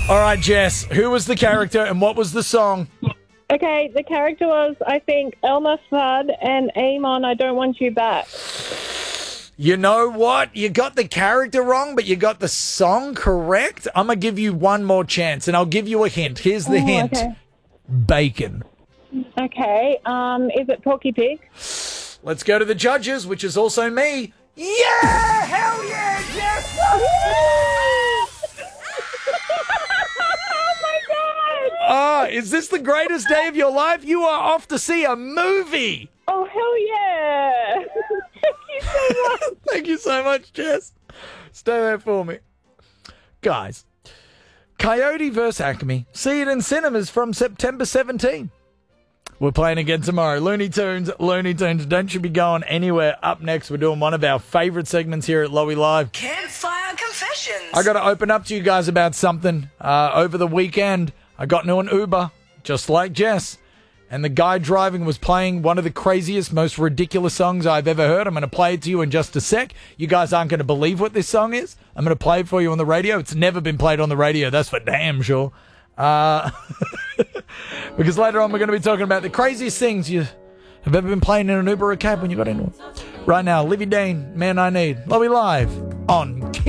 All right, Jess, who was the character and what was the song? Okay, the character was, I think, Elmer Fudd and Amon, I Don't Want You Back. You know what? You got the character wrong, but you got the song correct. I'm going to give you one more chance, and I'll give you a hint. Here's the hint. Okay. Bacon. Okay, is it Porky Pig? Let's go to the judges, which is also me. Yeah! Hell yeah, Jess! Oh my God! Oh, is this the greatest day of your life? You are off to see a movie. Oh, hell yeah! Thank you so much. Thank you so much, Jess. Stay there for me. Guys, Coyote vs. Acme. See it in cinemas from September 17. We're playing again tomorrow. Looney Tunes. Don't you be going anywhere. Up next, we're doing one of our favourite segments here at Lowy Live. Campfire Confessions. I got to open up to you guys about something. Over the weekend, I got into an Uber, just like Jess, and the guy driving was playing one of the craziest, most ridiculous songs I've ever heard. I'm going to play it to you in just a sec. You guys aren't going to believe what this song is. I'm going to play it for you on the radio. It's never been played on the radio. That's for damn sure. Because later on we're going to be talking about the craziest things you have ever been playing in an Uber or a cab when you got into it. Right now, Livy Dean, Man I Need. Lowy Live on